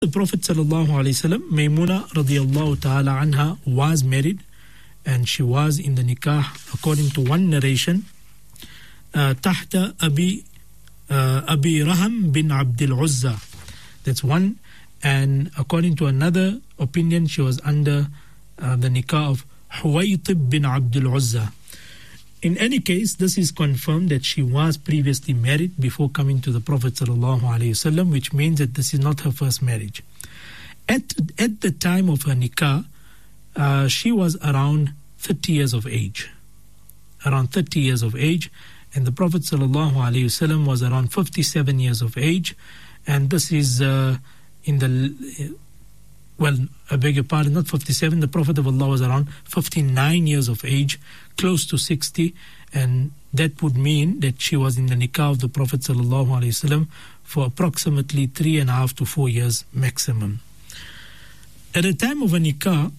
The Prophet sallallahu alaihi wasallam, Maymuna radiyallahu ta'ala anha was married, and she was in the nikah, according to one narration, tahta Abi Raham bin Abdul Uzza. That's one. And according to another opinion, she was under the nikah of Huwaytib bin Abdul Uzza. In any case, this is confirmed that she was previously married before coming to the Prophet sallallahu alaihi wasallam, which means that this is not her first marriage. At the time of her nikah, she was around 30 years of age. Around 30 years of age. And the Prophet sallallahu alaihi wasallam was around 57 years of age. And this is I beg your pardon, not 57. The Prophet of Allah was around 59 years of age, close to 60. And that would mean that she was in the nikah of the Prophet sallallahu alaihi wasallam for approximately 3.5 to 4 years maximum. At the time of a nikah,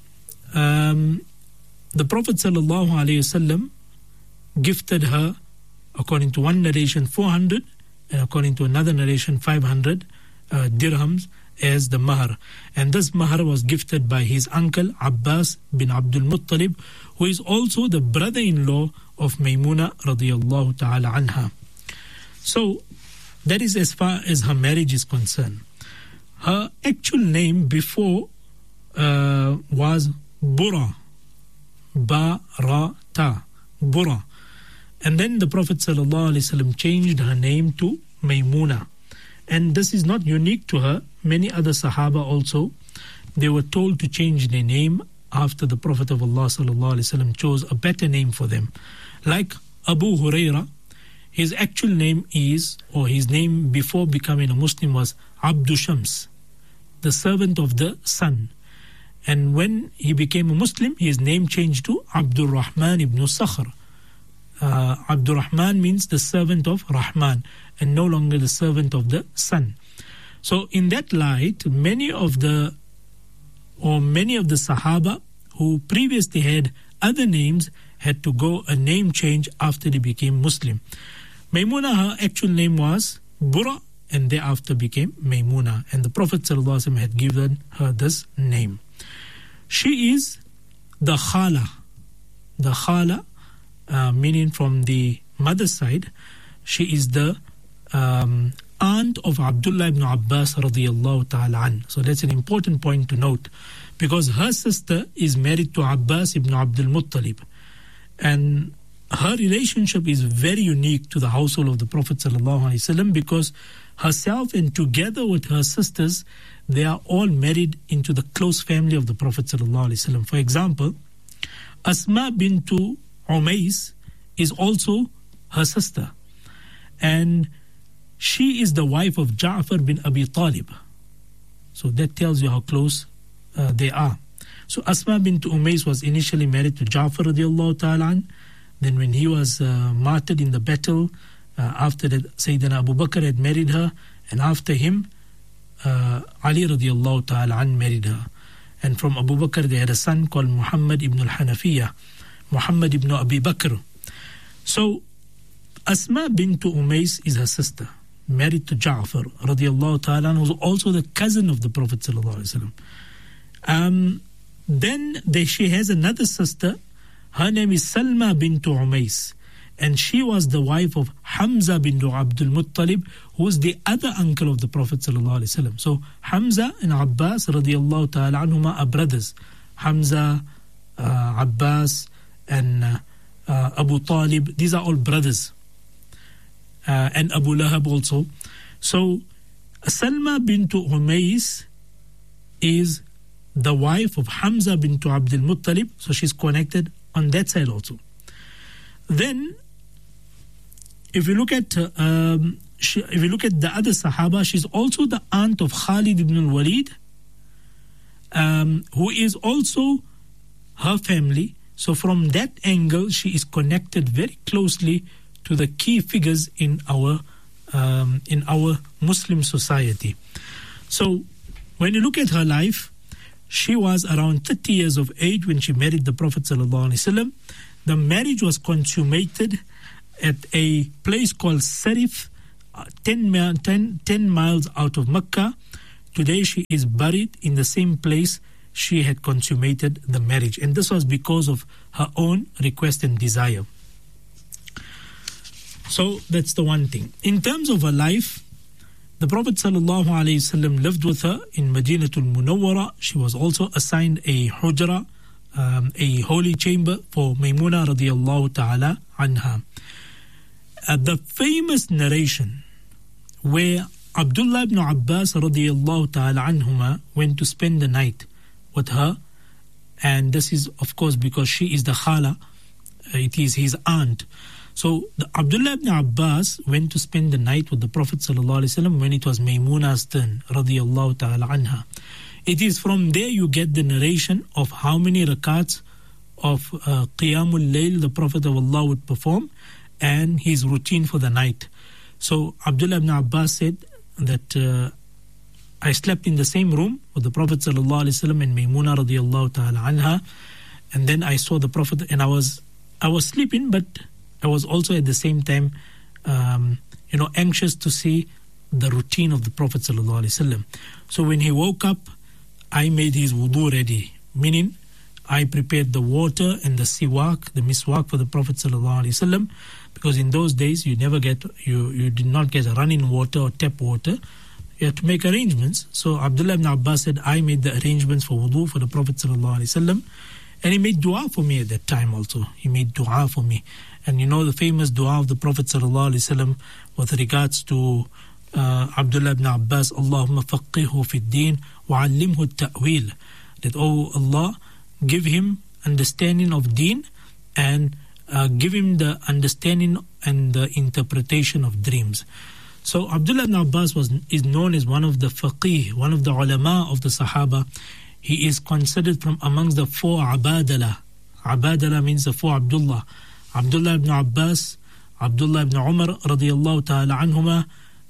the Prophet sallallahu alaihi wasallam gifted her, according to one narration, 400, and according to another narration, 500 dirhams as the mahar. And this mahar was gifted by his uncle Abbas bin Abdul Muttalib, who is also the brother-in-law of Maymuna radiyallahu ta'ala anha. So that is as far as her marriage is concerned. Her actual name before was Bura, Ba-ra-ta, Bura. And then the Prophet sallallahu alaihi wasallam changed her name to Maymuna. And this is not unique to her. Many other Sahaba also, they were told to change their name after the Prophet of Allah sallallahu alaihi wasallam chose a better name for them. Like Abu Huraira, his actual name is, or his name before becoming a Muslim was Abdu Shams, the servant of the sun. And when he became a Muslim, his name changed to Abdul Rahman ibn Sakhr. Abdul Rahman means the servant of Rahman, and no longer the servant of the sun. So in that light, many of the Sahaba who previously had other names had to go a name change after they became Muslim. Maymuna, her actual name was Bura, and thereafter became Maymuna, and the Prophet ﷺ had given her this name. She is the Khala. The Khala, meaning from the mother's side, she is the aunt of Abdullah ibn Abbas radiyallahu ta'ala an. So that's an important point to note, because her sister is married to Abbas ibn Abdul Muttalib, and her relationship is very unique to the household of the Prophet sallallahu alaihi wasallam, because herself and together with her sisters, they are all married into the close family of the Prophet sallallahu alaihi wasallam. For example, Asma bintu Umays is also her sister, and she is the wife of Ja'far bin Abi Talib. So that tells you how close they are. So Asma bint Umays was initially married to Ja'far radiallahu ta'ala an. Then when he was martyred in the battle, after that Sayyidina Abu Bakr had married her, and after him Ali radiallahu ta'ala an married her. And from Abu Bakr they had a son called Muhammad ibn al-Hanafiyyah, Muhammad ibn Abi Bakr. So Asma bint Umays is her sister, married to Ja'far radiallahu ta'ala, who's also the cousin of the Prophet sallallahu alaihi wasallam. Then she has another sister. Her name is Salma bint Umays, and she was the wife of Hamza bin Abdul Muttalib, who was the other uncle of the Prophet sallallahu alaihi wasallam. So Hamza and Abbas radiallahu ta'ala anhuma are brothers. Hamza, Abbas, and Abu Talib, these are all brothers. And Abu Lahab also. So Salma bint Umays is the wife of Hamza bint Abdul Muttalib, so she's connected on that side also. Then if you look at the other Sahaba, she's also the aunt of Khalid ibn al-Walid, who is also her family. So from that angle, she is connected very closely to the key figures in our Muslim society. So when you look at her life, she was around 30 years of age when she married the Prophet sallallahu alaihi wasallam. The marriage was consummated at a place called Sarif, 10 miles out of Mecca, today she is buried in the same place she had consummated the marriage. And this was because of her own request and desire. So that's the one thing. In terms of her life, the Prophet ﷺ lived with her in Madinatul Munawwara. She was also assigned a hujra, a holy chamber for Maymuna radiallahu ta'ala anha. The famous narration where Abdullah ibn Abbas radiallahu ta'ala anhuma went to spend the night with her, and this is of course because she is the khala, it is his aunt. So Abdullah ibn Abbas went to spend the night with the Prophet ﷺ when it was Maymuna's turn radiallahu ta'ala anha. It is from there you get the narration of how many rakats of Qiyamul Layl the Prophet of Allah would perform and his routine for the night. So Abdullah ibn Abbas said that I slept in the same room with the Prophet ﷺ and Maymuna radiallahu ta'ala anha, and then I saw the Prophet and I was sleeping, but I was also at the same time anxious to see the routine of the Prophet ﷺ. So when he woke up, I made his wudu ready, meaning I prepared the water and the siwak, the miswak for the Prophet ﷺ, because in those days you did not get running water or tap water. You had to make arrangements. So Abdullah ibn Abbas said, I made the arrangements for wudu for the Prophet ﷺ, and he made dua for me at that time also. He made dua for me. And you know the famous dua of the Prophet ﷺ with regards to Abdullah ibn Abbas, Allahumma faqihhu fi ddin wa allimhu at-ta'wil. That, oh Allah, give him understanding of deen and give him the understanding and the interpretation of dreams. So Abdullah ibn Abbas is known as one of the faqih, one of the ulama of the Sahaba. He is considered from amongst the four Abadala. Abadala means the four Abdullah. Abdullah ibn Abbas, Abdullah ibn Umar radiyallahu ta'ala anhuma,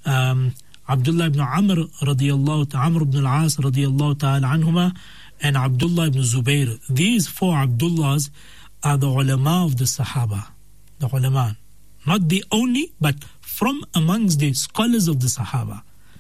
Abdullah ibn Amr radiyallahu ta'ala, Amr ibn al-As radiyallahu ta'ala anhuma, and Abdullah ibn Zubayr. These four Abdullahs are the ulama of the Sahaba. The ulama. Not the only, but from amongst the scholars of the Sahaba.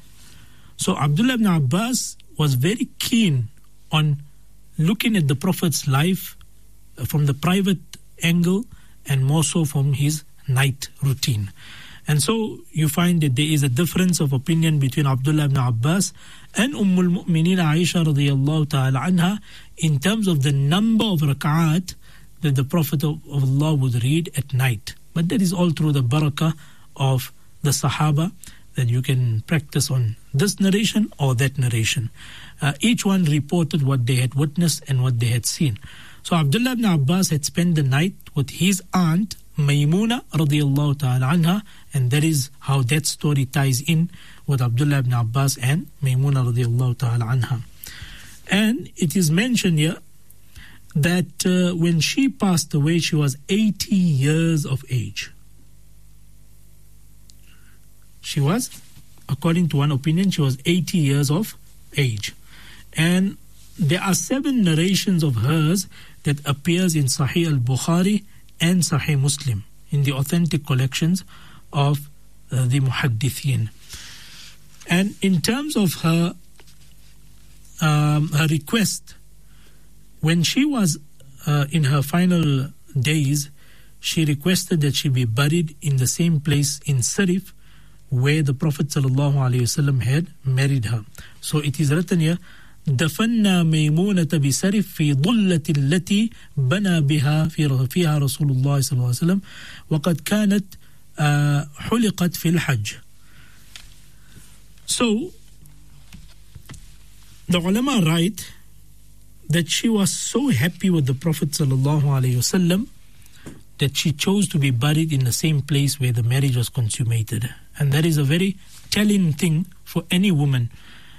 So Abdullah ibn Abbas was very keen on looking at the Prophet's life from the private angle and more so from his night routine. And so you find that there is a difference of opinion between Abdullah ibn Abbas and al-Mu'mineen Aisha radiyallahu ta'ala anha in terms of the number of rak'at that the Prophet of Allah would read at night. But that is all through the barakah of the Sahaba that you can practice on this narration or that narration. Each one reported what they had witnessed and what they had seen. So Abdullah ibn Abbas had spent the night with his aunt Maymuna radiyallahu ta'ala anha, and that is how that story ties in with Abdullah ibn Abbas and Maymuna radiyallahu ta'ala anha. And it is mentioned here that when she passed away, she was 80 years of age. She was, according to one opinion, she was 80 years of age. And there are 7 narrations of hers that appears in Sahih al-Bukhari and Sahih Muslim, in the authentic collections of the Muhaddithin. And in terms of her request, when she was in her final days, she requested that she be buried in the same place in Sarif where the Prophet ﷺ had married her. So it is written here, دفنا ميمونة بسرف في ضلة التي بنى بها فيها رسول الله صلى الله عليه وسلم وقد كانت حلقت في الحج. So the ulama write that she was so happy with the Prophet sallallahu alaihi wasallam that she chose to be buried in the same place where the marriage was consummated. And that is a very telling thing for any woman.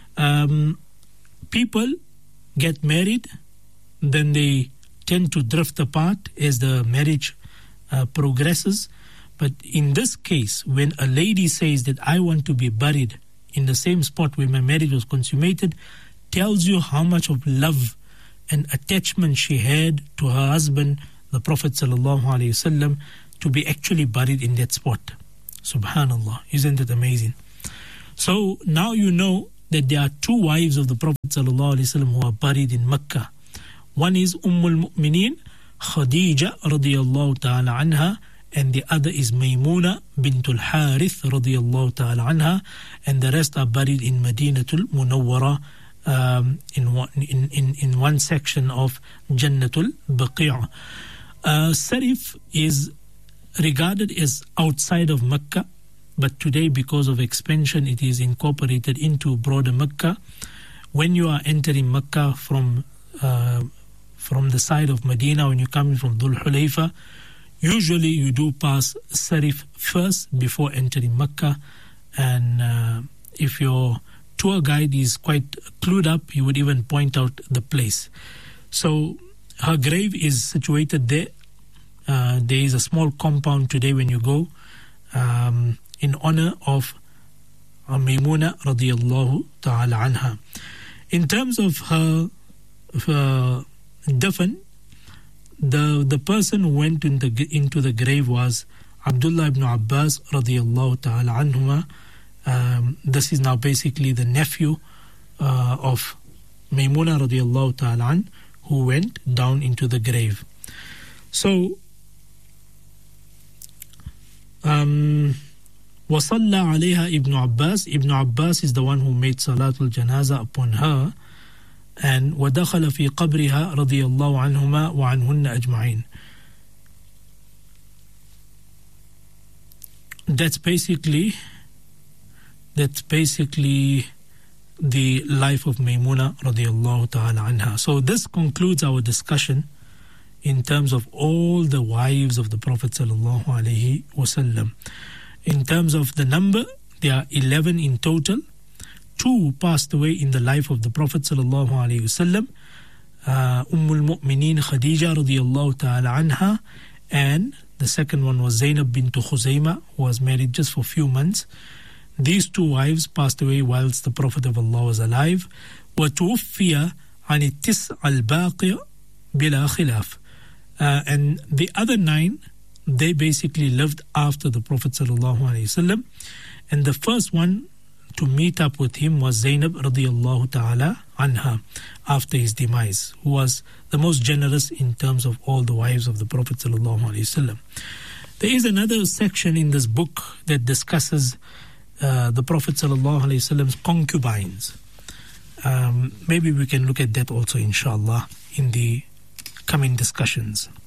People get married, then they tend to drift apart as the marriage progresses. But in this case, when a lady says that I want to be buried in the same spot where my marriage was consummated, tells you how much of love and attachment she had to her husband, the Prophet ﷺ, to be actually buried in that spot. Subhanallah, isn't it amazing? So now you know that there are two wives of the Prophet ﷺ who are buried in Mecca. One is al-Mu'mineen Khadija radiyallahu ta'ala anha, and the other is Maymuna bintul Harith radiyallahu ta'ala anha, and the rest are buried in Madinatul Munawwara, in one section of Jannatul Baqi'. Sarif is regarded as outside of Mecca, but today because of expansion it is incorporated into broader Mecca. When you are entering Mecca from the side of Medina, when you come in from Dhul Hulayfa, usually you do pass Sarif first before entering Mecca, and if your tour guide is quite clued up, he would even point out the place. So her grave is situated there. There is a small compound today when you go in honor of Maymuna radiyallahu ta'ala anha. In terms of her dafn, the person who went into the grave was Abdullah ibn Abbas radiyallahu ta'ala anhuma. This is now basically the nephew of Maymuna radiyallahu ta'ala an, who went down into the grave. So, وَصَلَّى عَلَيْهَا Ibn Abbas. Ibn Abbas is the one who made Salatul Janaza upon her. And وَدَخَلَ فِي قَبْرِهَا رَضِيَ اللَّهُ عَنْهُمَا وَعَنْهُنَّ أَجْمَعِينَ. That's basically the life of Maymuna radiyallahu ta'ala anha. So this concludes our discussion in terms of all the wives of the Prophet sallallahu alaihi wasallam. In terms of the number, there are 11 in total. 2 passed away in the life of the Prophet sallallahu alaihi wasallam. al-Mu'mineen Khadija radiyallahu ta'ala anha, and the second one was Zainab bint Khuzaymah, who was married just for a few months. These 2 wives passed away whilst the Prophet of Allah was alive. وَتُوفِّيَ عَنِ التِّسْعَ الْبَاقِيَ بِلَا خِلَافٍ. And the other 9, they basically lived after the Prophet sallallahu alaihi wasallam. And the first one to meet up with him was Zainab radiyallahu ta'ala anha after his demise, who was the most generous in terms of all the wives of the Prophet sallallahu alaihi wasallam. There is another section in this book that discusses the Prophet sallallahu alaihi wasallam's concubines. Maybe we can look at that also, inshallah, in the coming discussions.